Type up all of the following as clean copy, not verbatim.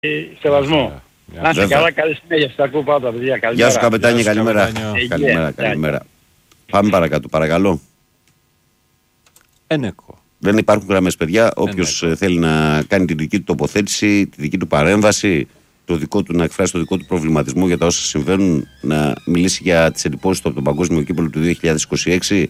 σεβασμό. Να είστε καλά, καλή συνέχεια. Στα ακούω πάντα, παιδιά. Γεια σου καπετάνιε, καλημέρα. Καλημέρα. Πάμε παρακάτω, παρακαλώ. Ενέκο. Δεν υπάρχουν γραμμές, παιδιά. Όποιος θέλει να κάνει τη δική του τοποθέτηση, τη δική του παρέμβαση, το δικό του, να εκφράσει το δικό του προβληματισμό για τα όσα συμβαίνουν, να μιλήσει για τις εντυπώσεις του από τον Παγκόσμιο Κύπελλο του 2026.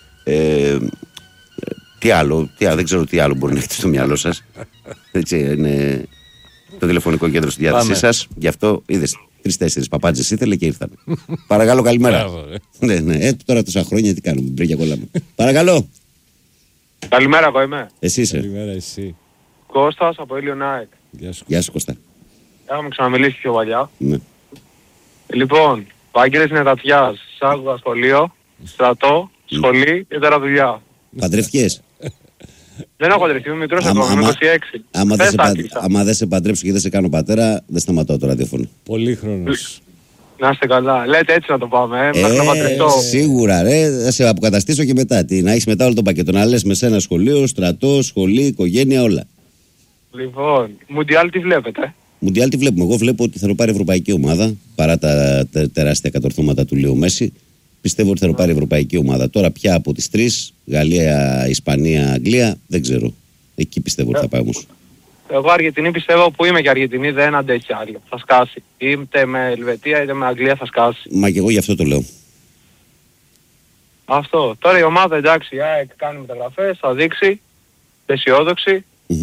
Τι άλλο, δεν ξέρω τι άλλο μπορεί να έχετε στο μυαλό σας. Έτσι είναι το τηλεφωνικό κέντρο στη διάθεσή σας. Γι' αυτό είδες 3-4 παπάντζες ήθελε και ήρθαν. Παρακαλώ, καλημέρα. Ναι, τώρα τόσα χρόνια τι κάνουμε, μπρέκια κολλάμε. Παρακαλώ. Καλημέρα, εγώ είμαι. Εσύ είσαι. Καλημέρα, εσύ. Κώστας από Ήλιον ΑΕΚ. Γεια σου Κώστα. Έχουμε ξαναμιλήσει πιο παλιά. Ναι. Λοιπόν, Βάγγελης Νετατιάς, εισάγωγα σχολείο, στρατό, σχολή και τώρα δουλειά. Παντρευτιές. Δεν έχω παντρευτεί, είμαι μικρός ακόμα, είμαι 26. Άμα δεν σε παντρέψω και δεν σε κάνω πατέρα, δεν σταματάω το ραδιόφωνο. Πολύχρονος. Να είστε καλά. Λέτε έτσι να το πάμε, μέχρι να παντρευτώ. Σίγουρα, θα σε αποκαταστήσω και μετά. Να έχεις μετά όλο το πακέτο. Να λες με σένα σχολείο, στρατό, σχολή, οικογένεια, όλα. Λοιπόν, Μουντιάλ τι βλέπετε? Μουντιάλ τι βλέπουμε? Εγώ βλέπω ότι θα το πάρει η ευρωπαϊκή ομάδα παρά τα τεράστια κατορθώματα του Λείου Μέση. Πιστεύω ότι θα το πάρει η ευρωπαϊκή ομάδα. Τώρα πια από τις τρεις, Γαλλία, Ισπανία, Αγγλία, δεν ξέρω. Εκεί πιστεύω ότι θα πάει όμως. Εγώ Αργεντινή πιστεύω που είμαι και Αργεντινή δεν αντέχει άλλο. Θα σκάσει. Είτε με Ελβετία είτε με Αγγλία θα σκάσει. Μα και εγώ γι' αυτό το λέω. Αυτό. Τώρα η ομάδα εντάξει, η ΑΕΚ κάνει μεταγραφές, θα δείξει. Αισιόδοξη.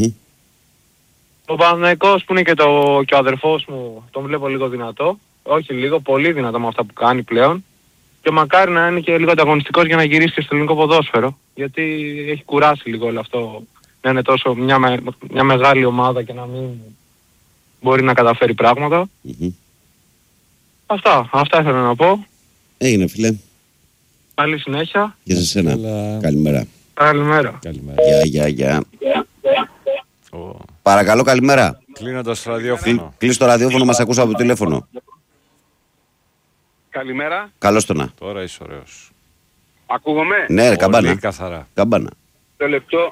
Ο Παναθηναϊκός που είναι και ο αδερφός μου, τον βλέπω λίγο δυνατό. Όχι λίγο, πολύ δυνατό με αυτά που κάνει πλέον. Και μακάρι να είναι και λίγο ανταγωνιστικός για να γυρίσει και στο ελληνικό ποδόσφαιρο. Γιατί έχει κουράσει λίγο όλο αυτό. Να είναι τόσο μια μεγάλη ομάδα και να μην μπορεί να καταφέρει πράγματα. Αυτά ήθελα να πω. Έγινε φίλε. Καλή συνέχεια. Και σε σένα. Καλημέρα. Καλημέρα. Γεια. Παρακαλώ, καλημέρα. Κλείνοντας το ραδιόφωνο. Κλείς το ραδιόφωνο, μας ακούσα από το τηλέφωνο. Καλημέρα. Καλώς το να. Τώρα είσαι ωραίος. Ακούγομαι. Ναι, καμπάνα. Πολύ καθαρά. Καμπάνα. Το λεπτό.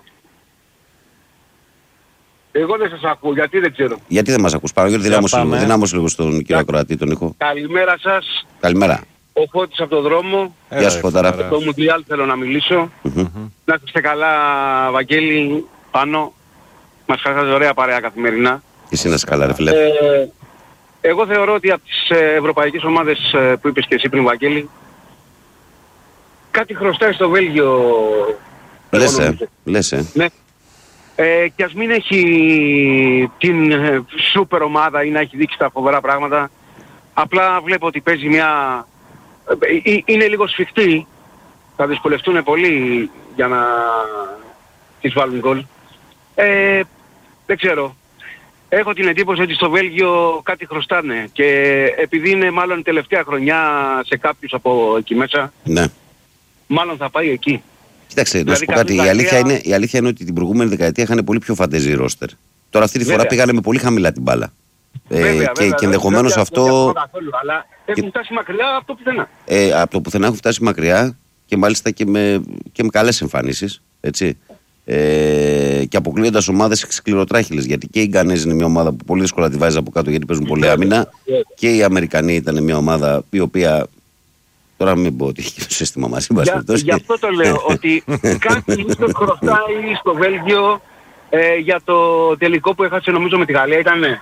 Εγώ δεν σας ακούω, γιατί δεν ξέρω. Γιατί δεν μας ακούς? Παραγωγή, δυνάμωσε λίγο στον κύριο Ακροατή τον ήχο. Καλημέρα σας. Καλημέρα. Ο Φώτης από τον δρόμο. Γεια σου Φωτάρα. Το Μουντιάλ θέλω να μιλήσω. Να είστε καλά, Βαγγέλη, πάνω. Μας χαράζετε ωραία παρέα καθημερινά. Εσύ να είσαι καλά ρε φίλε. Εγώ θεωρώ ότι από τις ευρωπαϊκές ομάδες που είπες και εσύ πριν, Βαγγέλη, κάτι χρωστάει στο Βέλγιο. Λες. Ναι. Και ας μην έχει την σούπερ ομάδα ή να έχει δείξει τα φοβερά πράγματα. Απλά βλέπω ότι παίζει είναι λίγο σφιχτή. Θα δυσκολευτούν πολύ για να τις βάλουν γκολ. Δεν ξέρω. Έχω την εντύπωση ότι στο Βέλγιο κάτι χρωστάνε και επειδή είναι μάλλον τελευταία χρονιά σε κάποιους από εκεί μέσα, ναι, μάλλον θα πάει εκεί. Κοίταξε, να σου πω κάτι. Η αλήθεια είναι ότι την προηγούμενη δεκαετία είχαν πολύ πιο φαντεζή ρόστερ. Τώρα αυτή τη φορά πήγανε με πολύ χαμηλά την μπάλα. Και ενδεχομένως αυτό. Αλλά έχουν φτάσει μακριά από το πουθενά. Από το πουθενά έχουν φτάσει μακριά και μάλιστα και με καλές εμφανίσεις. Έτσι. Και αποκλείοντας ομάδες σκληροτράχυλες. Γιατί και οι Γκανέζοι είναι μια ομάδα που πολύ δύσκολα τη βάζει από κάτω γιατί παίζουν πολύ άμυνα. Και οι Αμερικανοί ήταν μια ομάδα η οποία. Τώρα μην πω ότι έχει το σύστημα μαζί μας. Γι' αυτό το λέω, ότι κάτι ίσως χρωστάει στο Βέλγιο για το τελικό που έχασε νομίζω με τη Γαλλία, ήτανε.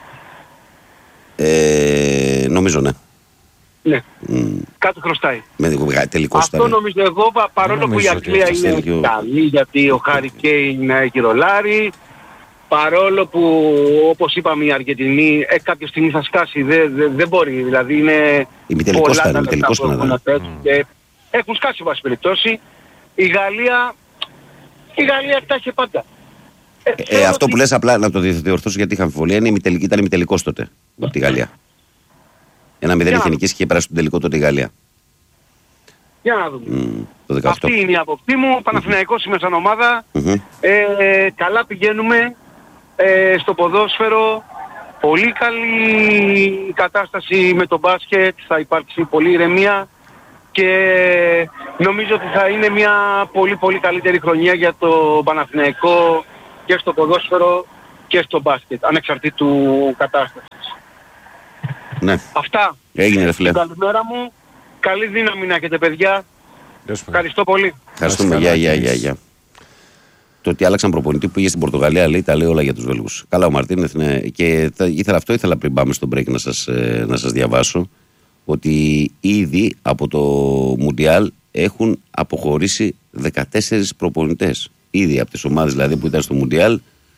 Νομίζω ναι. Ναι. Κάτι χρωστάει. Τελικός αυτό νομίζω εγώ, παρόλο που η Αγγλία είναι καλή, γιατί ο Χάρι Κέιν έχει ρολάρει, παρόλο που όπως είπαμε η Αργεντινή κάποια στιγμή θα σκάσει, δεν μπορεί, δηλαδή είναι ημιτελικός πολλά τα λεπτά που έχουν να παίξουν και έχουν σκάσει βάση περιπτώσει. Η Γαλλία τα είχε πάντα. Αυτό που λες απλά να το διορθώσω γιατί είχα αμφιβολία, ήταν ημιτελικός τότε από τη Γαλλία. 1-0 είχε νικήσει και πέρασε στον τελικό τότε η Γαλλία. Για να δούμε. Το 18. Αυτή είναι η άποψή μου. Παναθηναϊκός είμαι σαν ομάδα. Καλά πηγαίνουμε στο ποδόσφαιρο. Πολύ καλή κατάσταση με το μπάσκετ. Θα υπάρξει πολύ ηρεμία. Και νομίζω ότι θα είναι μια πολύ πολύ καλύτερη χρονιά για το Παναθηναϊκό και στο ποδόσφαιρο και στο μπάσκετ, ανεξαρτήτου κατάστασης. Ναι. Αυτά. Έγινε ρε φίλε. Καλημέρα μου. Καλή δύναμη να έχετε παιδιά. Ευχαριστώ πολύ. Ευχαριστούμε. Γεια. Το ότι άλλαξαν προπονητή που πήγε στην Πορτογαλία λέει, τα λέει όλα για τους Βέλγους. Καλά ο Μαρτίνεθ, ναι. Και ήθελα πριν πάμε στο break να σας διαβάσω ότι ήδη από το Μουντιάλ έχουν αποχωρήσει 14 προπονητές. Ήδη από τις ομάδες δηλαδή που ήταν στο Μουντιάλ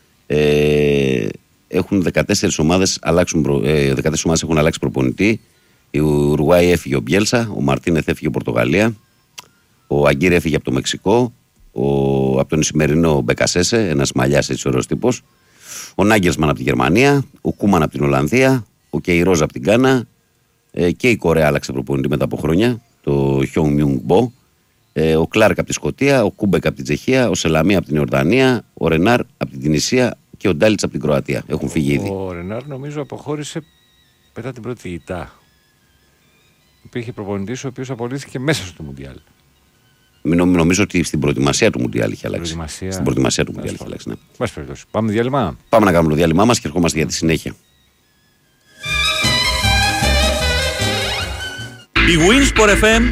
έχουν 14 ομάδες έχουν αλλάξει προπονητή. Η Ουρουάη έφυγε ο Μπιέλσα, ο Μαρτίνεθ έφυγε από Πορτογαλία, ο Αγκύρ έφυγε από το Μεξικό, από τον Ισημερινό Μπεκασέσε, ένας μαλλιάς έτσι ωραίος τύπος, ο Νάγκελσμαν από τη Γερμανία, ο Κούμαν από την Ολλανδία, ο Κεϊρόζ από την Γκάνα και η Κορέα άλλαξε προπονητή μετά από χρόνια, το Χιόγκ Μιούγκ Μπο, ο Κλάρκ από τη Σκωτία, ο Κούμπεκ από την Τσεχία, ο Σελαμί από την Ιορδανία, ο Ρενάρ από την Τινησία και ο Ντάλιτς από την Κροατία. Έχουν φύγει ήδη. Ο Ρενάρ νομίζω αποχώρησε μετά την πρώτη ηττά. Υπήρχε προπονητής ο οποίος απολύθηκε μέσα στο Μουντιάλ. Νομίζω ότι στην προετοιμασία του Μουντιάλ είχε αλλάξει. Στην προετοιμασία του Μουντιάλ είχε αλλάξει. Ναι. Πάμε διάλειμμα. Πάμε να κάνουμε το διάλειμμά μας και ερχόμαστε για τη συνέχεια. Η Winsport FM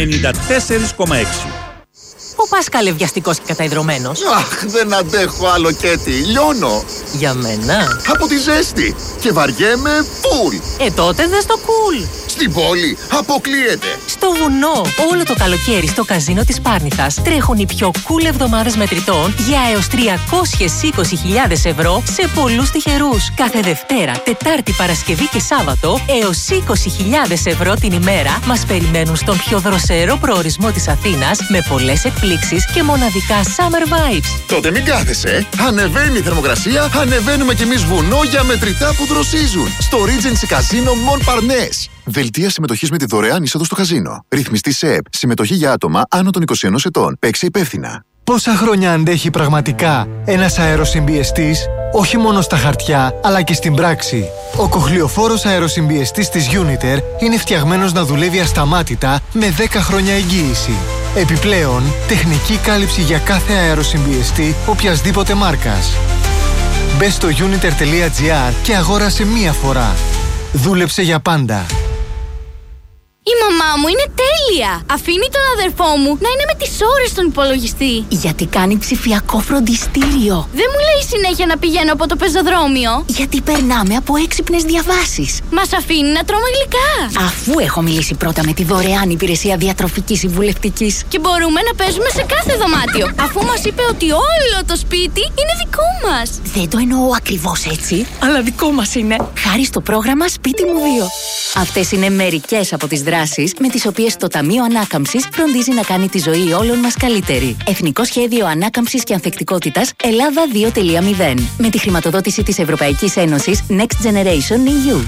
94,6. Ο Πάσκαλε βιαστικός και καταϊδρωμένος. Αχ, δεν αντέχω άλλο Κέτι, λιώνω. Για μένα. Από τη ζέστη και βαριέμαι φουλ. Τότε δες το cool. Στην πόλη αποκλείεται. Στο βουνό, όλο το καλοκαίρι στο καζίνο της Πάρνηθας τρέχουν οι πιο cool εβδομάδες μετρητών για έως 320.000 ευρώ σε πολλούς τυχερούς. Κάθε Δευτέρα, Τετάρτη, Παρασκευή και Σάββατο έως 20.000 ευρώ την ημέρα μας περιμένουν στον πιο δροσερό προορισμό της Αθήνας με πολλές εκπλήξεις και μοναδικά summer vibes. Τότε μην κάθεσαι. Ανεβαίνει η θερμοκρασία, ανεβαίνουμε κι εμείς βουνό για μετρητά που δροσίζουν. Στο Regency Casino Montparnasse. Δελτία συμμετοχής με τη δωρεάν είσοδο στο καζίνο. Ρυθμιστή σε ΕΠ. Συμμετοχή για άτομα άνω των 21 ετών. Παίξε υπεύθυνα. Πόσα χρόνια αντέχει πραγματικά ένας αεροσυμπιεστής, όχι μόνο στα χαρτιά, αλλά και στην πράξη. Ο κοχλιοφόρος αεροσυμπιεστής της Uniter είναι φτιαγμένος να δουλεύει ασταμάτητα με 10 χρόνια εγγύηση. Επιπλέον, τεχνική κάλυψη για κάθε αεροσυμπιεστή οποιασδήποτε μάρκας. Μπες στο uniter.gr και αγόρασε μία φορά. Δούλεψε για πάντα. Η μαμά μου είναι τέλεια! Αφήνει τον αδερφό μου να είναι με τις ώρες στον υπολογιστή. Γιατί κάνει ψηφιακό φροντιστήριο. Δεν μου λέει συνέχεια να πηγαίνω από το πεζοδρόμιο. Γιατί περνάμε από έξυπνες διαβάσεις. Μας αφήνει να τρώμε γλυκά. Αφού έχω μιλήσει πρώτα με τη δωρεάν υπηρεσία διατροφικής συμβουλευτικής. Και μπορούμε να παίζουμε σε κάθε δωμάτιο. Αφού μας είπε ότι όλο το σπίτι είναι δικό μας. Δεν το εννοώ ακριβώς έτσι, αλλά δικό μας είναι. Χάρη στο πρόγραμμα Σπίτι μου 2. Αυτές είναι μερικές από τις δράσεις με τις οποίες το Ταμείο Ανάκαμψης φροντίζει να κάνει τη ζωή όλων μας καλύτερη. Εθνικό Σχέδιο Ανάκαμψης και Ανθεκτικότητας Ελλάδα 2.0. Με τη χρηματοδότηση της Ευρωπαϊκής Ένωσης Next Generation EU.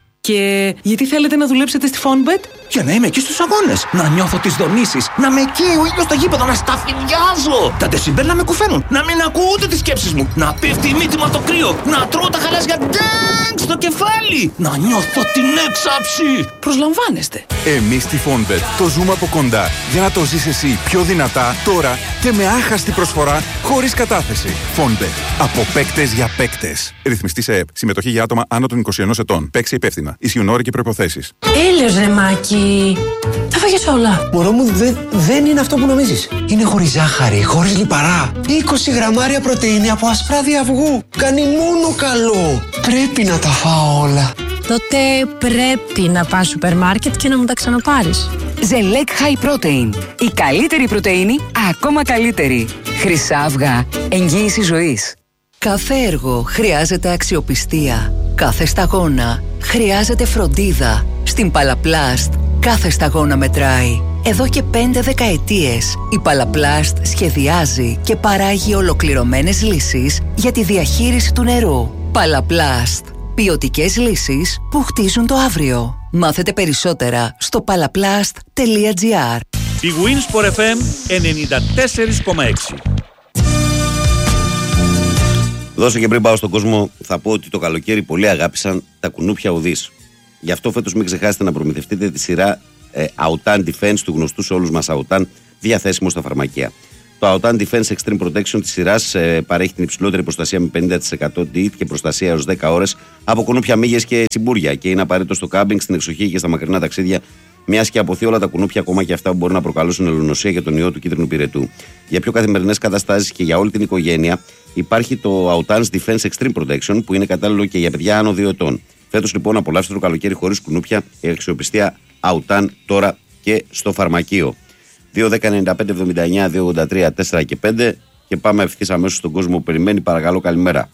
Και γιατί θέλετε να δουλέψετε στη Fonbet? Για να είμαι εκεί στους αγώνες, να νιώθω τις δονήσεις, να είμαι εκεί ο ήλιος στο γήπεδο, να σταφυλιάζω. Τα δεσιμπέλ να με κουφαίνουν, να μην ακούω ούτε τις σκέψεις μου, να πέφτει η μύτη μου από το κρύο, να τρώω τα χαλάζια ντάγκ στο κεφάλι, να νιώθω την έξαψη. Προσλαμβάνεστε. Εμείς στη Fonbet το ζούμε από κοντά για να το ζεις εσύ πιο δυνατά τώρα και με άχαστη προσφορά χωρίς κατάθεση. Fonbet. Από παίκτες για παίκτες. Ρυθμιστή σε ΕΠ. Συμμετοχή για άτομα άνω των 21 ετών. Παίξε υπεύθυνα. Ισχύουν όροι και προϋποθέσεις. Τέλειος ρε Μάκη. Τα φάγες όλα. Μωρό μου δεν είναι αυτό που νομίζεις. Είναι χωρίς ζάχαρη, χωρίς λιπαρά. 20 γραμμάρια πρωτεΐνη από ασπράδι αυγού. Κάνει μόνο καλό. Πρέπει να τα φάω όλα. Τότε πρέπει να πας σούπερ μάρκετ και να μου τα ξαναπάρεις. Zelec High Protein. Η καλύτερη πρωτεΐνη, ακόμα καλύτερη. Χρυσά αυγά. Εγγύηση ζωής. Κάθε έργο χρειάζεται αξιοπιστία. Κάθε σταγόνα χρειάζεται φροντίδα. Στην Παλαπλάστ κάθε σταγόνα μετράει. Εδώ και 5 δεκαετίες η Παλαπλάστ σχεδιάζει και παράγει ολοκληρωμένες λύσεις για τη διαχείριση του νερού. Παλαπλάστ. Ποιοτικές λύσεις που χτίζουν το αύριο. Μάθετε περισσότερα στο palaplast.gr. Η Winsport FM 94,6. Δώσε και πριν πάω στον κόσμο, θα πω ότι το καλοκαίρι πολλοί αγάπησαν τα κουνούπια ουδής. Γι' αυτό φέτος μην ξεχάσετε να προμηθευτείτε τη σειρά Autan Defense του γνωστού σε όλους μας Autan, διαθέσιμο στα φαρμακεία. Το Autan Defense Extreme Protection της σειράς παρέχει την υψηλότερη προστασία με 50% DIT και προστασία έως 10 ώρες από κουνούπια, μύγες και τσιμπούρια. Και είναι απαραίτητο στο κάμπινγκ, στην εξοχή και στα μακρινά ταξίδια, μιας και αποθεί όλα τα κουνούπια, ακόμα και αυτά που μπορεί να προκαλούσουν ελονοσία και τον ιό του κίτρινου πυρετού. Για πιο καθημερινές καταστάσεις και για όλη την οικογένεια υπάρχει το Autan's Defense Extreme Protection, που είναι κατάλληλο και για παιδιά άνω 2 ετών. Φέτος λοιπόν απολαύστε το καλοκαίρι χωρίς κουνούπια, η αξιοπιστία Autan τώρα και στο φαρμακείο. 2-10-95-79-283-4 και 5 και πάμε ευθύς αμέσως στον κόσμο που περιμένει. Παρακαλώ, καλημέρα.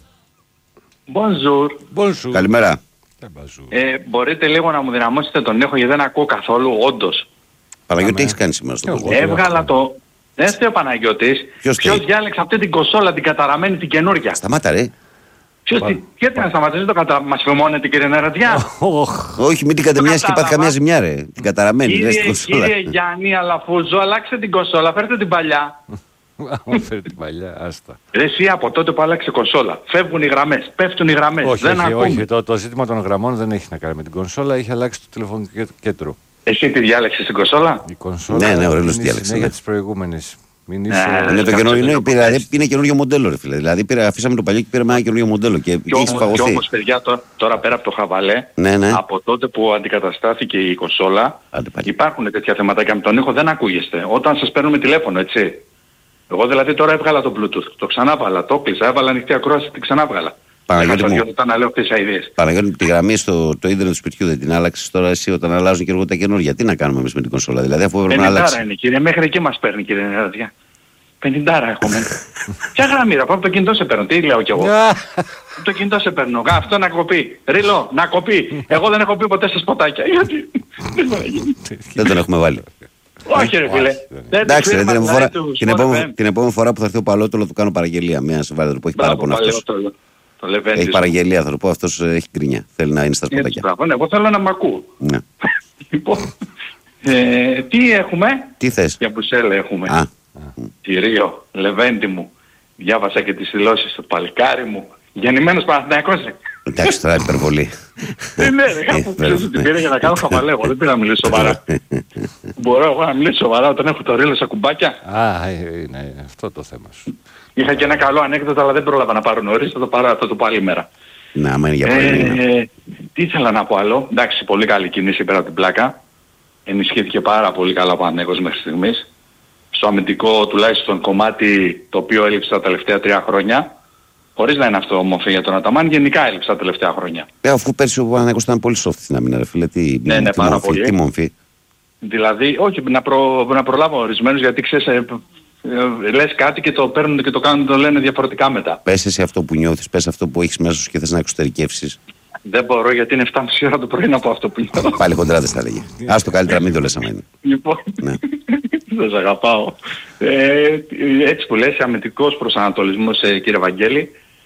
Bonjour. Καλημέρα. Μπορείτε λίγο να μου δυναμώσετε τον ήχο, γιατί δεν ακούω καθόλου, όντως. Παναγιώτη, τι έχεις κάνει σήμερα στον κόσμο? Έβγαλα το... Δεν είστε ο Παναγιώτης. Ποιος διάλεξε αυτή την κονσόλα, την καταραμένη, την καινούργια? Σταμάτα ρε. Γιατί να σταματήσει το μας φημώνετε, κύριε Νερατιά? Όχι, μην την κατεμιάσεις και πάθει καμιά ζημιά ρε. Την καταραμένη. Κύριε Γιάννη Αλαφούζο, αλλάξτε την κονσόλα, φέρτε την παλιά. Φέρτε την παλιά, άστα. Εσύ από τότε που άλλαξε κονσόλα, φεύγουν οι γραμμές, πέφτουν οι γραμμές. Όχι, το ζήτημα των γραμμών δεν έχει να κάνει με την κονσόλα, έχει αλλάξει το τηλεφωνικό κέντρο. Εσύ τη διάλεξες την κονσόλα? Η κονσόλα ναι, ο Ρέλος είναι διάλεξε. για τις προηγούμενες. Είναι το καινούριο, είναι καινούριο μοντέλο ρε φίλε. Δηλαδή αφήσαμε το παλιό και πήραμε ένα καινούριο μοντέλο και έχει παγωθεί. Και όμως παιδιά τώρα πέρα από το χαβαλέ, από τότε που αντικαταστάθηκε η κονσόλα, υπάρχουν τέτοια θεματάκια με τον ήχο, δεν ακούγεστε. Όταν σας παίρνουμε τηλέφωνο, έτσι. Εγώ δηλαδή τώρα έβγαλα το Bluetooth, το ξανάβαλα, το κλείσα, έβαλα ανοιχτή ακρόαση, την ξανάβγαλα. Παναγιώτη μου, τη γραμμή στο ίντερνετ του σπιτιού δεν την άλλαξες τώρα εσύ όταν αλλάζουν και εγώ τα καινούργια? Τι να κάνουμε εμείς με την κονσόλα, δηλαδή αφού έπρεπε να αλλάξει? 50 είναι κύριε, μέχρι εκεί μας παίρνει κύριε Νερατιά. 50 έχουμε. Ποια γραμμή ρε, από το κινητό σε παίρνω, τι λέω κι εγώ? Το κινητό σε παίρνω, αυτό να κοπεί. Ρίλο, να κοπεί. Εγώ δεν έχω πει ποτέ σε σποτάκια, γιατί δεν τον έχουμε βάλει. Όχι ρε φίλε. Εντάξει ρε, την επόμενη φορά που θα έρθει ο Παλότολο του κάνω παραγγελία. Μια σοβαρή που έχει παράπονο αυτός. Έχει παραγγελία, θα το πω, αυτός έχει κρίνια. Θέλει να είναι στα σποτάκια. Εγώ θέλω να μ' ακούω. Λοιπόν, τι έχουμε? Τι θες? Για Μπουσέλε έχουμε. Κυρίω, Λεβέντη μου, διάβασα και τις δηλώσεις του παλικάρι μου. Γεννημένος Παναθηναϊκός. Εντάξει τώρα υπερβολή. Ναι ρε, κάπου την πήρα για να κάνω χαβαλέ, δεν πήρα να μιλήσω σοβαρά. Μπορώ εγώ να μιλήσω σοβαρά όταν έχω το ρίλο στα κουμπάκια? Είναι αυτό το θέμα σου. Είχα και ένα καλό ανέκδοτο, αλλά δεν πρόλαβα να πάρω νωρίς, θα το πω άλλη μέρα. Ναι, άμα είναι για πρωί. Τι ήθελα να πω άλλο? Εντάξει, πολύ καλή κίνηση πέρα από την πλάκα. Ενισχύθηκε πάρα πολύ καλά ο Παναθηναϊκός μέχρι στιγμής. Στο αμυντικό τουλάχιστον κομμάτι το οποίο έλειψε τα τελευταία 3 χρόνια. Χωρίς να είναι αυτό ομοφή για τον Αταμάν, γενικά έλειψε τα τελευταία χρόνια. Αφού πέρσι ο Παναθηναϊκός ήταν πολύ soft στην άμυνα, ρε φίλε. Τι μορφή? Δηλαδή, όχι, να προλάβω ορισμένους, γιατί ξέρεις, λες κάτι και το παίρνουν και το κάνουν, το λένε διαφορετικά μετά. Πες εσύ αυτό που νιώθεις, πες αυτό που έχεις μέσα σου και θες να εξωτερικεύσεις. Δεν μπορώ, γιατί είναι 7.30 ώρα το πρωί να πω αυτό που νιώθω. Πάλι χοντρά δεν στα λέγε. Άστο καλύτερα, μην το λες άμα είναι. Λοιπόν, σας αγαπάω. Έτσι που λες, αμυντικός προσανατολισμός, κύριε Βαγγέλη,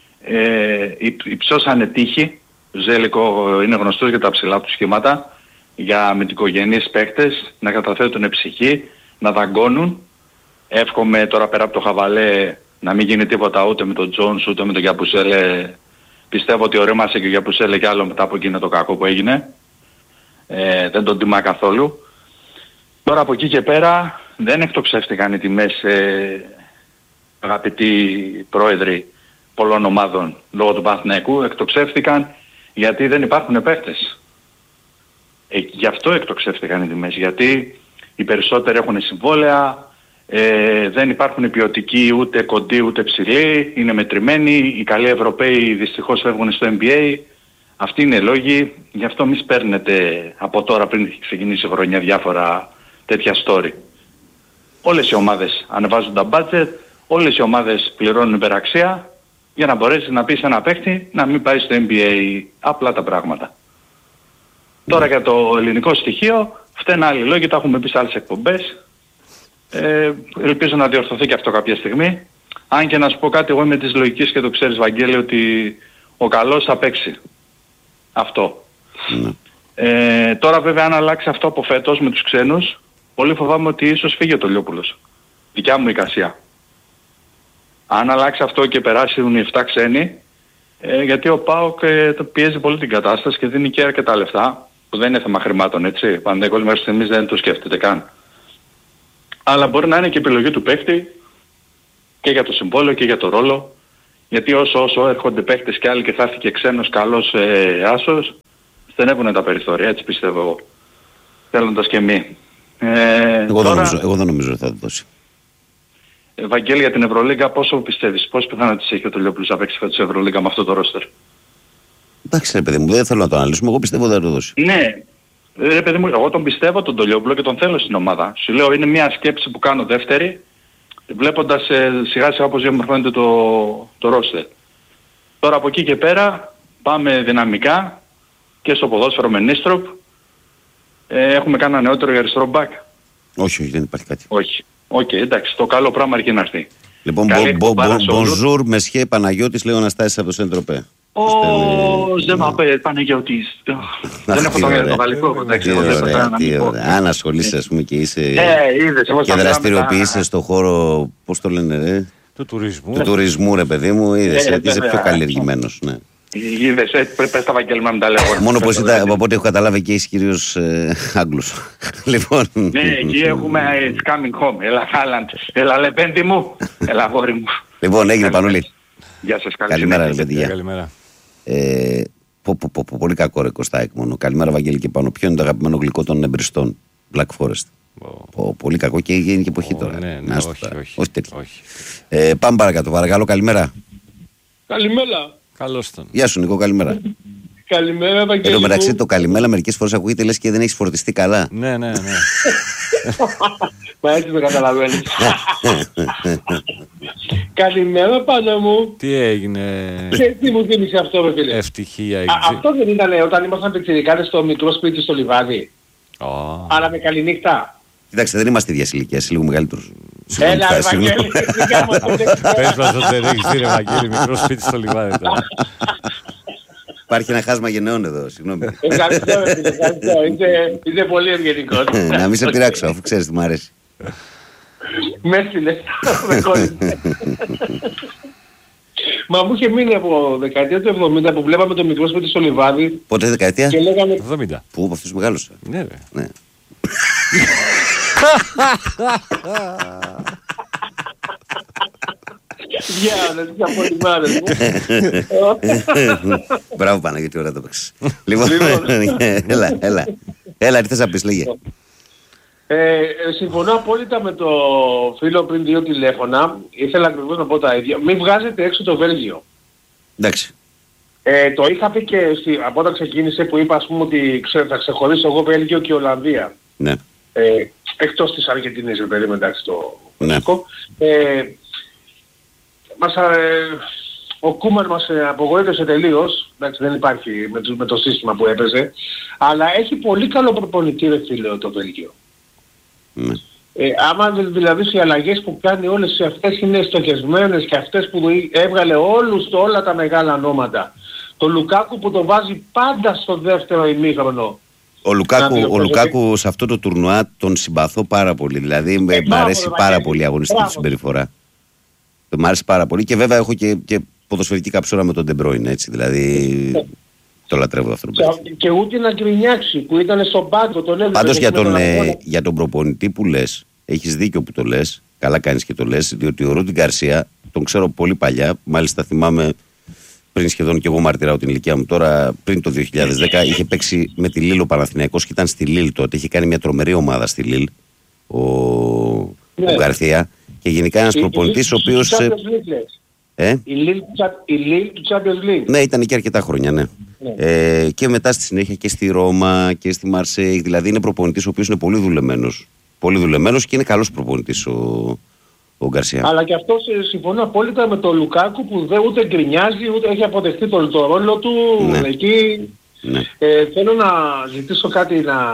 υψώσανε τύχη. Ο Ζέλικο είναι γνωστός για τα ψηλά του σχήματα, για αμυντικογενείς παίκτες, να καταθέτουν ψυχή, να δαγκώνουν. Εύχομαι τώρα πέρα από το χαβαλέ να μην γίνει τίποτα ούτε με τον Τζόνς ούτε με τον Γιαπουσέλε. Πιστεύω ότι ορίμασε και ο Γιαπουσέλε κι άλλο μετά από εκείνο το κακό που έγινε. Δεν τον τιμά καθόλου. Τώρα από εκεί και πέρα δεν εκτοξεύτηκαν οι τιμές, αγαπητοί πρόεδροι πολλών ομάδων λόγω του Παναθηναϊκού. Εκτοξεύτηκαν γιατί δεν υπάρχουν παίκτες. Γι' αυτό εκτοξεύτηκαν οι τιμές. Γιατί οι περισσότεροι έχουν συμβόλαια, δεν υπάρχουν ποιοτικοί ούτε κοντοί ούτε ψηλοί, είναι μετρημένοι, οι καλοί Ευρωπαίοι δυστυχώς φεύγουν στο NBA. Αυτοί είναι οι λόγοι, γι' αυτό μη σπέρνετε από τώρα πριν ξεκινήσει η χρονιά διάφορα τέτοια story. Όλες οι ομάδες ανεβάζουν τα budget, όλες οι ομάδες πληρώνουν υπεραξία για να μπορέσεις να πεις ένα παίχτη να μην πάει στο NBA. Απλά τα πράγματα. Τώρα για το ελληνικό στοιχείο, φταίνουν άλλοι λόγοι, τα έχουμε πει σε άλλες εκπομπές. Ελπίζω να διορθωθεί και αυτό κάποια στιγμή. Αν και να σου πω κάτι, εγώ είμαι της λογικής και το ξέρεις Βαγγέλη, ότι ο καλός θα παίξει. Αυτό. Τώρα βέβαια αν αλλάξει αυτό από φέτος με τους ξένους, πολύ φοβάμαι ότι ίσως φύγει ο Τολιόπουλος. Δικιά μου εικασία. Αν αλλάξει αυτό και περάσουν οι 7 ξένοι, γιατί ο ΠΑΟΚ πιέζει πολύ την κατάσταση και δίνει και αρκετά λεφτά, που δεν είναι θέμα χρημάτων, έτσι. Παναθηναϊκός μέχρι στιγμής δεν το σκέφτεται καν. Αλλά μπορεί να είναι και επιλογή του παίκτη, και για το συμβόλαιο και για το ρόλο. Γιατί όσο έρχονται παίχτες και άλλοι και θα έρθει και ξένος καλός άσος, στενεύουν τα περιθώρια, έτσι πιστεύω εγώ. Θέλοντας και μη. Εγώ δεν νομίζω ότι θα το δώσει. Βαγγέλη, για την Ευρωλίγκα πόσο πιστεύεις, πόσες πιθανότητες έχει ο Τελειόπουλος να παίξει φέτος Ευρωλίγκα με αυτό το ρόστερ? Εντάξει ρε παιδί μου, δεν θέλω να το αναλύσουμε, εγώ πιστεύω ότι θα το δώσει. Ναι, ρε παιδί μου, εγώ τον πιστεύω τον Τελειόπουλο και τον θέλω στην ομάδα. Σου λέω είναι μια σκέψη που κάνω δεύτερη, βλέποντας σιγά σιγά όπως διαμορφώνεται το ρόστερ. Τώρα από εκεί και πέρα πάμε δυναμικά και στο ποδόσφαιρο με Νίστροπ. Έχουμε κάνει ένα νεότερο για αριστερό μπακ. Όχι, δεν υπάρχει κάτι. Όχι. Οκ, εντάξει, το καλό πράγμα αρκεί να έρθει. Λοιπόν, bonjour, Μεσχέ Παναγιώτης, λέω Αναστάσης από το Σέντροπε. Δεν μ' απέ, Παναγιώτης. Δεν έχω το γαλλικό. Αν ασχολείσαι, ας πούμε, και είσαι και δραστηριοποιείσαι στον χώρο, πώς το λένε ρε, του τουρισμού, ρε παιδί μου, είδες, είσαι πιο καλλιεργημένος, ναι. Είδες, πες τα Βαγγέλμα να τα λέω. Μόνο πως από ό,τι έχω καταλάβει και είσαι κυρίως Άγγλος. Λοιπόν. Ναι, εκεί έχουμε It's coming home. Έλα Χάλαντ, έλα Λεπέντη μου, έλα αγόρι μου. Λοιπόν, έγινε Πανούλη. Γεια σας, καλημέρα ρε παιδιά. Καλημέρα. Πολύ κακό ρε Κωστάκη μόνο. Καλημέρα Βαγγέλη και πάνω. Ποιο είναι το αγαπημένο γλυκό των εμπριστών? Black Forest. Πολύ κακό και γίνει και εποχή τώρα. Όχι τέτοιο. Πάμε παρακάτω, παρακαλώ, καλημέρα. Καλημέρα. Καλώς τον. Γεια σου Νικό, καλημέρα. Καλημέρα, Βαγγέλη. Εν τω μεταξύ το καλημέρα μερικές φορές ακούγεται λες και δεν έχεις φορτιστεί καλά. Ναι. Μα έτσι το καταλαβαίνεις. Καλημέρα πάνω μου. Τι έγινε? Και τι μου θύμισε αυτό ρε φίλε? Ευτυχία. Αυτό δεν ήταν όταν ήμασταν πιτσιρικάδες στο μικρό σπίτι στο λιβάδι? Αλλά με καληνύχτα. Κοιτάξτε, δεν είμαστε ίδιας ηλικίας, λίγο μεγαλύτερος. Έλα Βαγγέλη. Πες μας ότι δεν έχεις δει ρε Βαγγέλη, μικρό σπίτι στο λιβάδι. Υπάρχει ένα χάσμα γενναιών εδώ, συγγνώμη. Ευχαριστώ, είσαι πολύ ευγενικός. Να μην σε πειράξω, αφού ξέρεις τι μου αρέσει. Με έστειλες, με κόλλησε. Μα μου είχε μείνει από δεκαετία του 70 που βλέπαμε το μικρό σπίτι στο λιβάδι. Πότε δεκαετία? Και λέγαμε... 70. Πού, από αυτούς μεγάλωσα. Ναι ρε. Ναι. Διάλε, τι απολυμάρες μου. Μπράβο Παναγιώτη, ωραία το παίξεις. Λοιπόν, έλα, τι θες να πεις, λέγε. Συμφωνώ απόλυτα με το φίλο πριν 2 τηλέφωνα. Ήθελα ακριβώς να πω τα ίδια. Μην βγάζετε έξω το Βέλγιο. Εντάξει. Το είχα πει και από όταν ξεκίνησε που είπα ας πούμε ότι θα ξεχωρίσω εγώ Βέλγιο και Ολλανδία. Ναι. Εκτός της Αργεντινής, παιδί εντάξει το μουσικό. Ο Κούμαν μας απογοήτευσε τελείως. Εντάξει, δεν υπάρχει με το σύστημα που έπαιζε. Αλλά έχει πολύ καλό προπονητή ρε φίλε το Βέλγιο. Ναι. Άμα δηλαδή οι αλλαγές που κάνει όλες αυτές είναι στοχεσμένες και αυτές που έβγαλε όλα τα μεγάλα ονόματα. Το Λουκάκου που το βάζει πάντα στο δεύτερο ημίχρονο. Ο Λουκάκου σε αυτό το τουρνουά τον συμπαθώ πάρα πολύ. Δηλαδή μου αρέσει πάρα πολύ η αγωνιστική του συμπεριφορά. Μ' άρεσε πάρα πολύ και βέβαια έχω και ποδοσφαιρική καψούρα με τον Ντεμπρόιν, έτσι. Δηλαδή το λατρεύω αυτό. Και ούτε να γκρινιάξει που ήταν στον πάγκο τον έβλεπε. Πάντως για τον προπονητή που λες, έχεις δίκιο που το λες, καλά κάνεις και το λες, διότι ο Ρούντι Γκαρσία τον ξέρω πολύ παλιά, μάλιστα θυμάμαι πριν σχεδόν και εγώ μαρτυράω την ηλικία μου τώρα, πριν το 2010 είχε παίξει με τη Λίλ ο Παναθηναϊκός και ήταν στη Λίλ τότε, είχε κάνει μια τρομερή ομάδα στη Λίλ ο Γκαρσία και γενικά ένας προπονητής ο οποίος... Η Λίλ του Champions League. Ναι, ήταν και αρκετά χρόνια, ναι. Και μετά στη συνέχεια και στη Ρώμα και στη Μαρσέη. Δηλαδή είναι προπονητής ο οποίος είναι πολύ δουλεμένος. Πολύ δουλεμένος και είναι καλός προπονητής ο Γκαρσία. Αλλά και αυτό συμφωνώ απόλυτα με τον Λουκάκου που ούτε γκρινιάζει ούτε έχει αποδεχτεί τον ρόλο του εκεί. Ναι. Θέλω να ζητήσω κάτι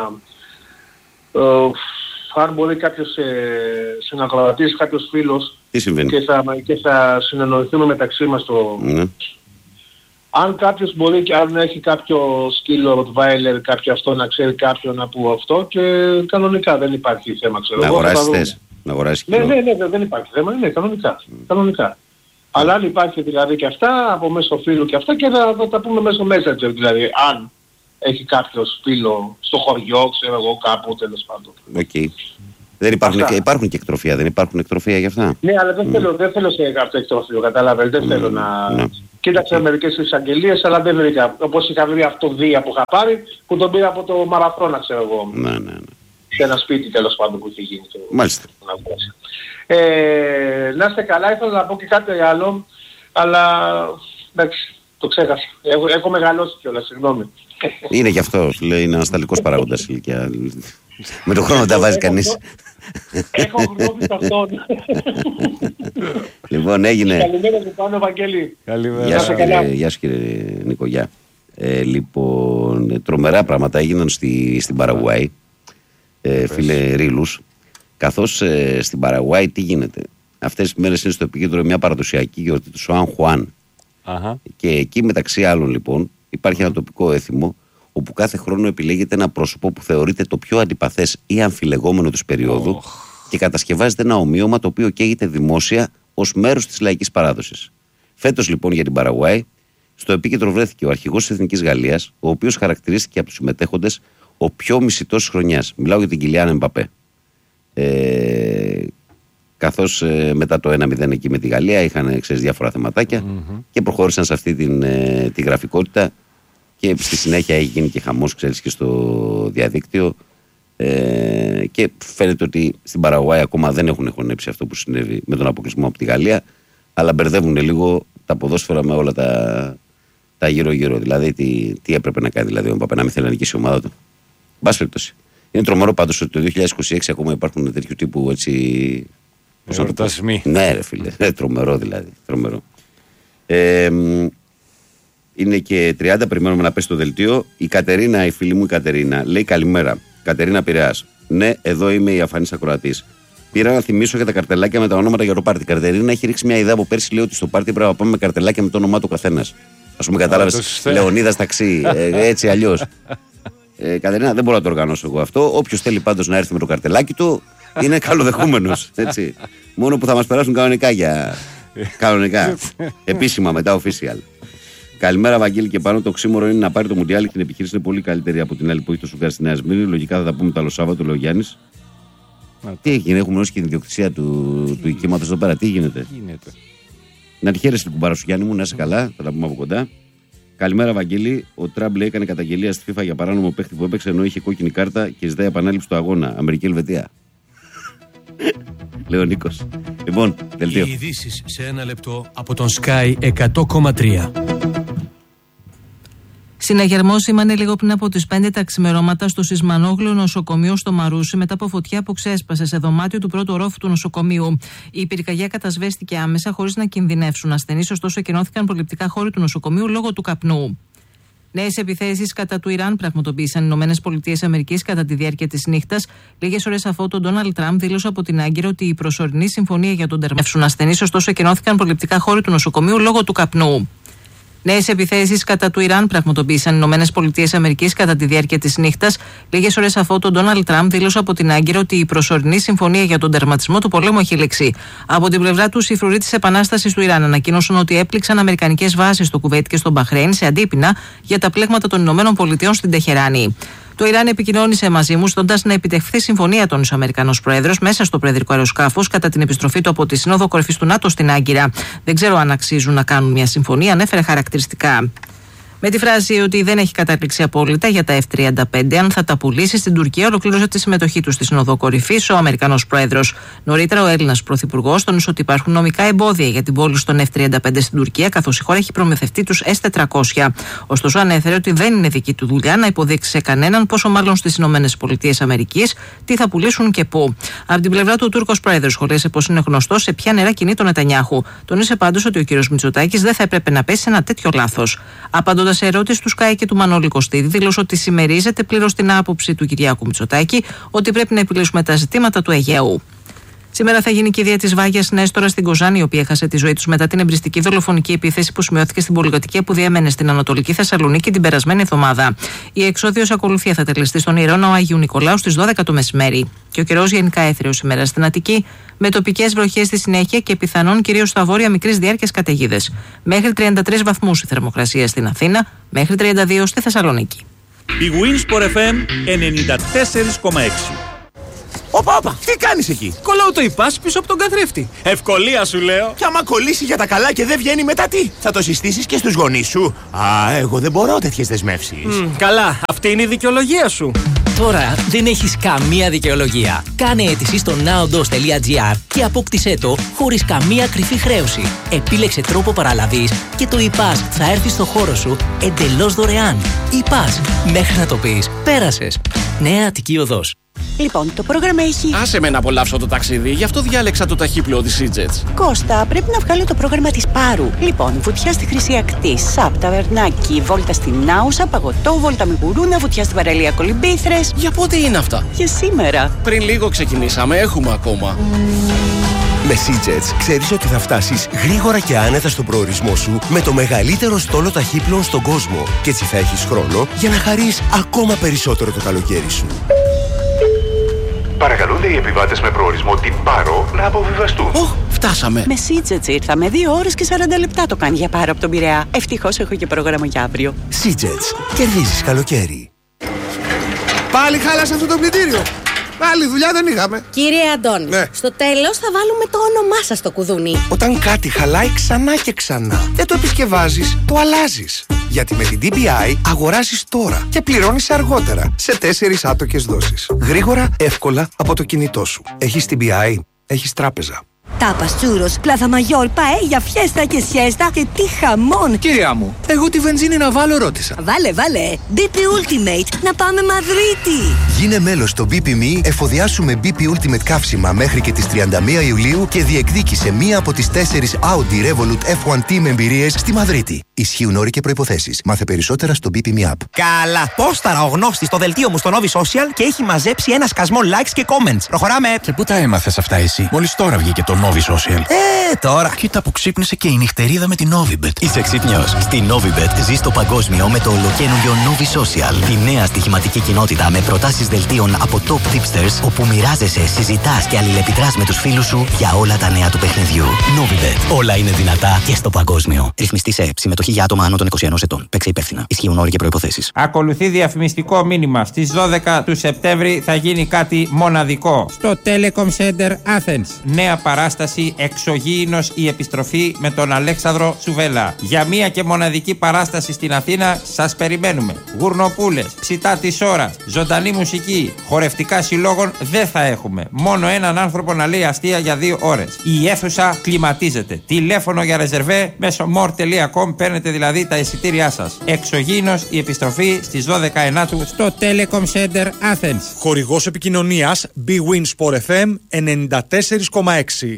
αν μπορεί κάποιος συνακροατής, κάποιος φίλος και θα συνεννοηθούμε μεταξύ μας αν κάποιος μπορεί και αν έχει κάποιο σκύλο Ροτβάιλερ, κάποιο αυτό να ξέρει κάποιον από αυτό και κανονικά δεν υπάρχει θέμα, ξέρω. Να αγοράσεις θες, να αγοράσεις ναι, δεν υπάρχει θέμα, ναι, κανονικά. Αλλά αν υπάρχει δηλαδή και αυτά, από μέσω φίλου και αυτά και θα τα πούμε μέσω Messenger δηλαδή, αν έχει κάποιος φίλο στο χωριό, ξέρω εγώ κάπου τέλος πάντων. Okay. Υπάρχουν και εκτροφία, δεν υπάρχουν εκτροφία για αυτά. Ναι, αλλά δεν θέλω σε αυτό εκτροφείο, κατάλαβε. Δεν θέλω να... Κοίταξα μερικές εισαγγελίες, αλλά δεν βρήκα. Όπως είχα βρει αυτοδία που είχα πάρει, που τον πήρα από το μαραθώνα, ξέρω εγώ. Ναι. Σε ένα σπίτι τέλος πάντων που είχε γίνει. Μάλιστα. Να είστε καλά, ήθελα να πω και κάτι άλλο, αλλά εντάξει, το ξέχασα. Έχω μεγαλώσει κιόλας, συγγνώμη. Είναι γι' αυτό, λέει, είναι ανασταλτικός παράγοντας ηλικία. Με τον χρόνο τα βάζει κανείς. Έχω γνώμη σε αυτόν. Λοιπόν, έγινε. Καλημέρα σου πάνω, Βαγγέλη. Γεια σου κύριε Νίκο, γεια. Λοιπόν, τρομερά πράγματα έγιναν στην Παραγουάη, φίλε Ρίλους. Καθώς στην Παραγουάη τι γίνεται. Αυτές τις μέρες είναι στο επίκεντρο μια παραδοσιακή γιορτή του Σουάν Χουάν. Και εκεί μεταξύ άλλων λοιπόν υπάρχει ένα τοπικό έθιμο όπου κάθε χρόνο επιλέγεται ένα πρόσωπο που θεωρείται το πιο αντιπαθές ή αμφιλεγόμενο της περίοδου και κατασκευάζεται ένα ομοίωμα το οποίο καίγεται δημόσια ως μέρος της λαϊκής παράδοσης. Φέτος λοιπόν για την Παραγουάη στο επίκεντρο βρέθηκε ο αρχηγός της Εθνικής Γαλλίας, ο οποίος χαρακτηρίστηκε από τους συμμετέχοντες ο πιο μισητός της χρονιάς. Μιλάω για την Κιλιάν Εμπαπέ. Καθώς μετά το 1-0 εκεί με τη Γαλλία είχαν διάφορα θεματάκια και προχώρησαν σε αυτή τη γραφικότητα και στη συνέχεια έχει γίνει και χαμός, ξέρεις, και στο διαδίκτυο και φαίνεται ότι στην Παραγουάη ακόμα δεν έχουν χωνέψει αυτό που συνέβη με τον αποκλεισμό από τη Γαλλία, αλλά μπερδεύουν λίγο τα ποδόσφαιρα με όλα τα γύρω-γύρω. Δηλαδή τι έπρεπε να κάνει δηλαδή, ο Μπαπέ να μην θέλει να νικήσει η ομάδα του. Μπας περιπτώσει. Είναι τρομερό πάντως ότι το 2026 ακόμα υπάρχουν τέτοιου τύπου έτσι. Εορτασμοί. Ναι, ρε φίλε. Τρομερό δηλαδή. Τρομερό. Είναι και 30, περιμένουμε να πέσει το δελτίο. Η Κατερίνα, η φίλη μου η Κατερίνα, λέει καλημέρα. Κατερίνα Πειραιάς. Ναι, εδώ είμαι η αφανής ακροατής. Πήρα να θυμίσω για τα καρτελάκια με τα ονόματα για το πάρτι. Η Κατερίνα έχει ρίξει μια ιδέα από πέρσι, λέει ότι στο πάρτι πρέπει να πάμε με καρτελάκια με το όνομά του καθένας. Ας πούμε, κατάλαβες. Λεωνίδας ταξί. Έτσι αλλιώς. Κατερίνα, δεν μπορώ να το οργανώσω εγώ αυτό. Όποιος θέλει πάντως να έρθει με το καρτελάκι του είναι καλοδεχούμενος. Έτσι. Μόνο που θα μας περάσουν κανονικά. Επίσημα μετά official. Καλημέρα, Βαγγέλη, και πάνω. Το οξύμορο είναι να πάρει το Μουντιάλ και την επιχείρηση είναι πολύ καλύτερη από την άλλη που έχει το Σουγκάρ στη Νέα Σμύρνη. Λογικά θα τα πούμε το άλλο Σάββατο, λέει ο Γιάννης. Τι έγινε, έχουμε όσο και την ιδιοκτησία του οικήματος εδώ πέρα. Τι γίνεται. Να τη χαίρεσαι την κουμπάρα σου, Γιάννη μου, να είσαι καλά. Θα τα πούμε από κοντά. Καλημέρα, Βαγγέλη. Ο Τραμπ έκανε καταγγελία στη FIFA για παράνομο παίχτη που έπαιξε ενώ είχε κόκκινη κάρτα και ζητάει επανάληψη του αγώνα. Αμερική-Ελβετία. Λέει ο Νίκος. Λοιπόν, δελτίο. Οι ειδήσεις σε ένα λεπτό από τον Sky 100,3. Συναγερμό σήμανε λίγο πριν από τις 5 τα ξημερώματα στο Σισμανόγλιο νοσοκομείο στο Μαρούσι μετά από φωτιά που ξέσπασε σε δωμάτιο του πρώτου ορόφου του νοσοκομείου. Η πυρκαγιά κατασβέστηκε άμεσα χωρίς να κινδυνεύσουν ασθενείς, ωστόσο εκενώθηκαν προληπτικά χώροι του νοσοκομείου λόγω του καπνού. Νέες επιθέσεις κατά του Ιράν πραγματοποίησαν οι ΗΠΑ κατά τη διάρκεια της νύχτας. Λίγες ώρες αφού τον Ντόναλντ Τραμπ δήλωσε από την Άγκυρα ότι η προσωρινή συμφωνία για τον τερματισμό ασθενείς, ωστόσο εκενώθηκαν προληπτικά χώροι του νοσοκομείου λόγω του καπνού. Νέες επιθέσεις κατά του Ιράν πραγματοποίησαν οι ΗΠΑ κατά τη διάρκεια της νύχτας. Λίγες ώρες αφού τον Ντόναλντ Τραμπ δήλωσε από την Άγκυρα ότι η προσωρινή συμφωνία για τον τερματισμό του πολέμου έχει λήξει. Από την πλευρά του, οι φρουροί της Επανάστασης του Ιράν ανακοίνωσαν ότι έπληξαν αμερικανικές βάσεις στο Κουβέιτ και στο Μπαχρέιν σε αντίπεινα για τα πλέγματα των ΗΠΑ στην Τεχεράνη. Το Ιράν επικοινώνησε μαζί μου, ζητώντας να επιτευχθεί συμφωνία, τόνισε ο Αμερικανός Πρόεδρος, μέσα στο προεδρικό αεροσκάφος κατά την επιστροφή του από τη Σύνοδο Κορυφής του ΝΑΤΟ στην Άγκυρα. Δεν ξέρω αν αξίζουν να κάνουν μια συμφωνία, ανέφερε χαρακτηριστικά. Με τη φράση ότι δεν έχει κατάληξει απόλυτα για τα F-35, αν θα τα πουλήσει στην Τουρκία, ολοκλήρωσε τη συμμετοχή του στη Σύνοδο Κορυφής ο Αμερικανός Πρόεδρος. Νωρίτερα, ο Έλληνας Πρωθυπουργός τόνισε ότι υπάρχουν νομικά εμπόδια για την πώληση των F-35 στην Τουρκία, καθώς η χώρα έχει προμηθευτεί τους S-400. Ωστόσο, ανέφερε ότι δεν είναι δική του δουλειά να υποδείξει σε κανέναν, πόσο μάλλον στις ΗΠΑ, τι θα πουλήσουν και πού. Από την πλευρά του, ο Τούρκος Πρόεδρος σχολίασε πως είναι γνωστό σε ποια νερά κινεί τον Νετανιάχου. Τόνισε πάντως ότι ο κ. Μητσοτάκης δεν θα έπρεπε να πέσει σε ένα τέτοιο λάθος. Σε ερώτηση του Σκάι και του Μανώλη Κωστίδη, δήλωσε ότι συμμερίζεται πλήρως την άποψη του Κυριάκου Μητσοτάκη ότι πρέπει να επιλύσουμε τα ζητήματα του Αιγαίου. Σήμερα θα γίνει κηδεία της Βάγιας Νέστορα στην Κοζάνη, η οποία έχασε τη ζωή του μετά την εμπριστική δολοφονική επίθεση που σημειώθηκε στην πολυκατοικία που διέμενε στην Ανατολική Θεσσαλονίκη την περασμένη εβδομάδα. Η εξόδιος ακολουθία θα τελεστεί στον Ιερό Ναό Αγίου Νικολάου στις 12 το μεσημέρι. Και ο καιρός γενικά έθριος σήμερα στην Αττική, με τοπικές βροχές στη συνέχεια και πιθανόν κυρίως στα βόρεια μικρής διάρκειας καταιγίδες. Μέχρι 33 βαθμούς η θερμοκρασία στην Αθήνα, μέχρι 32 στη Θεσσαλονίκη. Η Winsport FM 94,6. Όπα, τι κάνεις εκεί? Κολλάω το ΙΠΑΣ πίσω από τον καθρέφτη. Ευκολία σου λέω. Και άμα κολλήσει για τα καλά και δεν βγαίνει μετά τι? Θα το συστήσεις και στους γονείς σου? Εγώ δεν μπορώ τέτοιες δεσμεύσεις. Καλά, αυτή είναι η δικαιολογία σου. Τώρα δεν έχεις καμία δικαιολογία. Κάνε αίτηση στο nowdos.gr και απόκτησέ το χωρίς καμία κρυφή χρέωση. Επίλεξε τρόπο παραλαβής και το ΙΠΑΣ θα έρθει στο χώρο σου εντελώς δωρεάν. ΙΠΑΣ, μέχρι να το πεις, πέρασες. Νέα Αττική Οδός. Λοιπόν, το πρόγραμμα έχει... Άσε με να απολαύσω το ταξίδι, γι' αυτό διάλεξα το ταχύπλοο της EasyJet. Κώστα, πρέπει να βγάλω το πρόγραμμα της Πάρου. Λοιπόν, βουτιά στη Χρυσή Ακτή, ΣΑΠ, ταβερνάκι, βόλτα στην Άουσα, παγωτό, βόλτα με γουρούνα, βουτιά στην παραλία Κολυμπήθρες. Για πότε είναι αυτά? Για σήμερα. Πριν λίγο ξεκινήσαμε, έχουμε ακόμα. Με EasyJet ξέρεις ότι θα φτάσεις γρήγορα και άνετα στον προορισμό σου με το μεγαλύτερο στόλο ταχύπλοων στον κόσμο. Και έτσι θα έχεις χρόνο για να χαρείς ακόμα περισσότερο το καλοκαίρι σου. Παρακαλούνται οι επιβάτες με προορισμό την Πάρο να αποβιβαστούν. Φτάσαμε. Με EasyJet ήρθαμε. 2 ώρες και 40 λεπτά το κάνει για Πάρο από τον Πειραιά. Ευτυχώς έχω και πρόγραμμα για αύριο. EasyJet. Κερδίζεις καλοκαίρι. Πάλι χάλασε αυτό το πλυντήριο. Άλλη δουλειά δεν είχαμε. Κύριε Αντώνη, στο τέλος θα βάλουμε το όνομά σας στο κουδούνι. Όταν κάτι χαλάει ξανά και ξανά, δεν το επισκευάζεις, το αλλάζεις. Γιατί με την DBI αγοράζεις τώρα και πληρώνεις αργότερα σε 4 άτοκες δόσεις. Γρήγορα, εύκολα από το κινητό σου. Έχεις DBI, έχεις τράπεζα. Τάπας, τσούρος, πλάθα μαγιόλ, παέλια, φιέστα και σιέστα και τι χαμόν. Κυρία μου, εγώ τη βενζίνη να βάλω ρώτησα. Βάλε, BP Ultimate, να πάμε Μαδρίτη. Γίνε μέλος στο BP.me, εφοδιάσου με BP Ultimate καύσιμα μέχρι και τις 31 Ιουλίου και διεκδίκησε μία από τις 4 Audi Revolut F1 Team εμπειρίες στη Μαδρίτη. Ισχύουν όροι και προϋποθέσεις. Μάθε περισσότερα στο BP.me app. Καλά, πόσταρα ο γνώστης στο δελτίο μου στο Novi Social και έχει μαζέψει ένα σκασμό likes και comments. Προχωράμε. Και πού τα έμαθες αυτά εσύ? Μόλις τώρα βγήκε το Novi Social. Τώρα. Κοίτα που ξύπνησε και η νυχτερίδα με την Novibet. Είσαι ξύπνιος. Στη Novibet ζεις το παγκόσμιο με το ολοκαίνουργιο Novi Social. Τη νέα στοιχηματική κοινότητα με προτάσεις δελτίων από top tipsters, όπου μοιράζεσαι, συζητάς και αλληλεπιδράς με τους φίλους σου για όλα τα νέα του παιχνιδιού. Novibet. Όλα είναι δυνατά και στο παγκόσμιο. Ρυθμιστή σε ΕΕΠ. Συμμετοχή για άτομα άνω των 21 ετών. Παίξε υπεύθυνα. Ισχύουν όροι και προϋποθέσεις. Ακολουθεί διαφημιστικό μήνυμα. Στις 12 του Σεπτέμβρη θα γίνει κάτι μοναδικό. Στο Telecom Center Athens. Νέα παράσταση Εξωγήινος η επιστροφή με τον Αλέξανδρο Τσουβέλα. Για μία και μοναδική παράσταση στην Αθήνα σας περιμένουμε. Γουρνοπούλες, ψητά της ώρας, ζωντανή μουσική, χορευτικά συλλόγων δεν θα έχουμε. Μόνο έναν άνθρωπο να λέει αστεία για 2 ώρες. Η αίθουσα κλιματίζεται. Τηλέφωνο για ρεζερβέ μέσω more.com, παίρνετε δηλαδή τα εισιτήριά σας. Εξωγήινος η επιστροφή στις 12 Ενάτου στο Telecom Center Athens. Χορηγός επικοινωνίας BWIN Sport FM 94,6.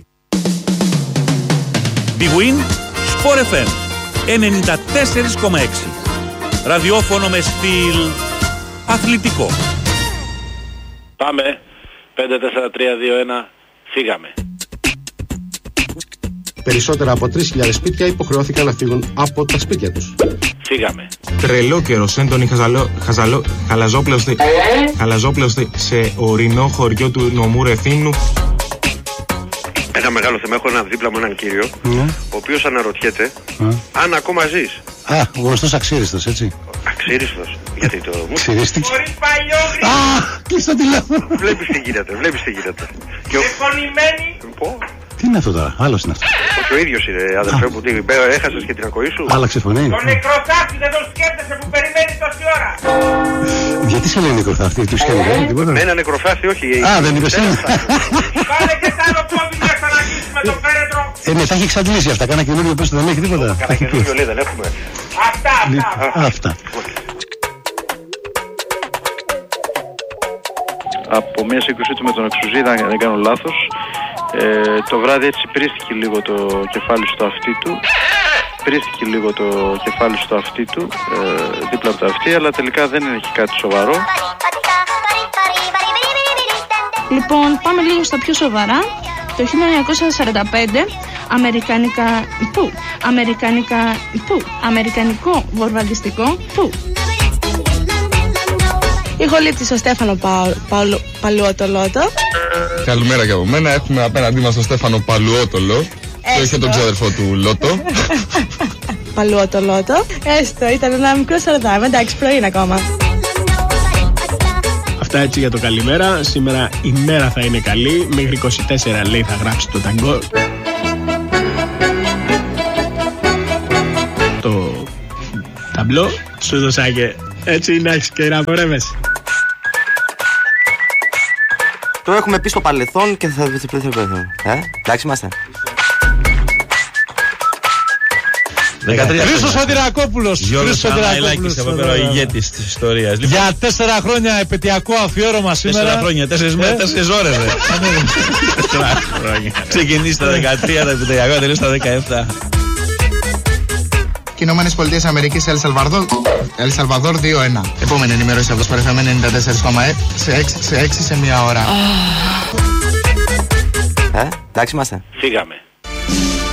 BWIN Sport FM 94,6. Ραδιόφωνο με στυλ αθλητικό. Πάμε. 5, 4, 3, 2, 1. Φύγαμε. Περισσότερα από 3.000 σπίτια υποχρεώθηκαν να φύγουν από τα σπίτια τους. Φύγαμε. Τρελό καιρός, έντονη χαλαζόπλαυστη σε ορεινό χωριό του νομού Ρεθύμνου. Ένα μεγάλο θέμα. Έχω έναν δίπλα μου έναν κύριο, ο οποίος αναρωτιέται αν ακόμα ζεις. Γνωστός αξίριστος, έτσι. Αξίριστος. Γιατί το μου. Αξίριστηκε. Χωρίς παλιόγρι. Κλείς το τηλέφωνο. Βλέπεις τι γίνεται. Και φωνημένη. Τι είναι αυτό τώρα, άλλος είναι αυτό. Όχι, ο ίδιος είναι, αδερφέ μου. Έχασες και την ακοή σου. Άλλαξε φωνή. Τον νεκροθάφτη δεν τον σκέφτεσαι που περιμένει τόση ώρα. Γιατί σε λέει νεκροθάφτη, του σκέφτεσαι τίποτα? Με ένα νεκροθάφτη, όχι. Δεν είπες ένα. Πάνε και τ' άλλο πόδι μέσα να αγγίξουμε το φέρετρο. Ναι, θα έχει εξαντλήσει αυτά. Κάνα καινούριο πες δεν έχει τίποτα. Κάνα καινούριο λέει δεν έχουμε. Αυτά. Από μια σύγκρουσή του με τον Εξουζίδα, αν δεν κάνω λάθος, το βράδυ έτσι πρίστηκε λίγο το κεφάλι στο αυτί του. Δίπλα από το αυτί, αλλά τελικά δεν έχει κάτι σοβαρό. Λοιπόν, πάμε λίγο στα πιο σοβαρά. Το 1945, αμερικανικό βορβαδιστικό ηχολήπτης ο Στέφανο Παλουότολότο. Καλημέρα και από μένα. Έχουμε απέναντί μας τον Στέφανο Παλουότολο. Και όχι τον ξάδερφο του Λότο. Παλουότολότο. Έστω, ήταν ένα μικρό σαρδάμ. Εντάξει, πρωί είναι ακόμα. Αυτά έτσι για το καλημέρα. Σήμερα η μέρα θα είναι καλή. Μέχρι 24 λέει θα γράψει το ταγκό. Το ταμπλό σου δώσα και έτσι να έχεις και να πορεύεσαι. Το έχουμε πει στο παρελθόν και θα εντάξει είμαστε. 13 Χρήστος Σωτηρακόπουλος. Γιώργος Σαμαηλάκης από πέρα, ο ηγέτης της ιστορίας. Για 4 χρόνια επαιτειακό αφιέρωμα σήμερα. 4 χρόνια, 4 μέρες, 4 ώρες. 4 χρόνια. Ξεκινήσει τα 13, τα επαιτειακό, τελείωσε τα 17. Ηνωμένες Πολιτείες Αμερικής, Ελ Σαλβαδόρ 2-1. Επόμενη ενημέρωση από το Sport FM 94,6 σε 6 σε 1 ώρα. Εντάξει είμαστε. Φύγαμε.